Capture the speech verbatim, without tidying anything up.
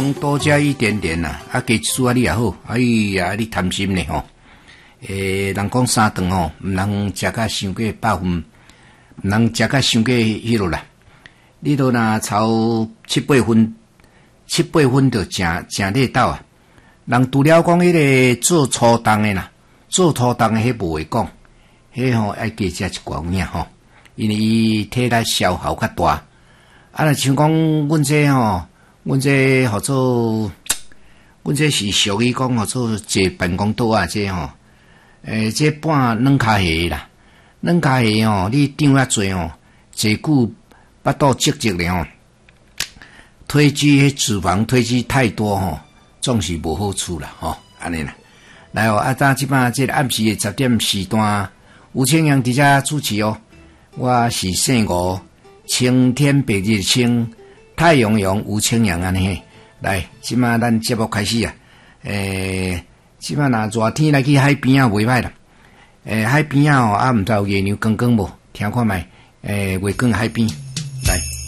讲多加一点点啦，啊，加一丝仔你也好。哎呀，你贪心呢吼？诶，人讲三顿吼，毋通食甲伤过百分，毋通食甲伤过迄落啦。你都若超七八分，七八分就诚诚地道啊。人除了讲迄个做初档诶啦，做初档诶迄无话讲，迄吼爱加食一寡物吼，因为伊体力消耗较大。啊，若像讲阮这吼，阮这号做，阮这是属于讲号做坐办公桌啊，这吼，诶，这半软骹下啦，软骹下吼，你张遐济吼，坐久腹肚积积咧吼，推脂脂肪推脂太多吼，总是无好处啦吼，安尼啦。来哦，啊，当即摆这个暗时的十点时段，吴清阳伫遮主持哦，我是姓吴。青天白日青，太阳阳有清阳安尼。来，即马咱节目开始啊！诶，即马若热天来去海边啊，袂歹啦。诶，海边啊，啊，毋知有月亮光光无？听看觅，诶，月光海边来。